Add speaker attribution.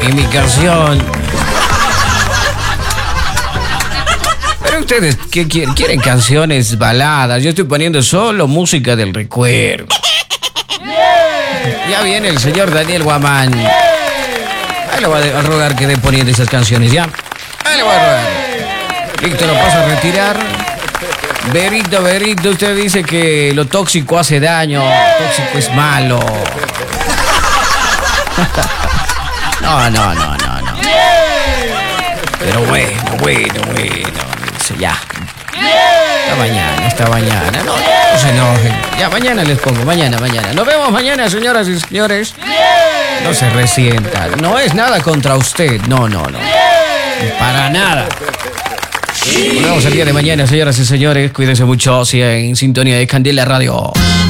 Speaker 1: Y mi canción. Pero ustedes, ¿qué quieren? ¿Quieren canciones, baladas? Yo estoy poniendo solo música del recuerdo. Ya viene el señor Daniel Guamán. Ahí le voy a rogar que dé poniendo esas canciones, ¿ya? Ahí le voy a rogar. Víctor, ¿lo pasa a retirar? Berito, usted dice que lo tóxico hace daño. Lo tóxico es malo. No. Pero bueno. Ya. Esta mañana. No se enojen. Ya, mañana les pongo. Mañana. Nos vemos mañana, señoras y señores. No se resientan. No es nada contra usted. No. Para nada. Nos vemos el día de mañana, señoras y señores. Cuídense mucho. Sigan en sintonía de Candela Radio.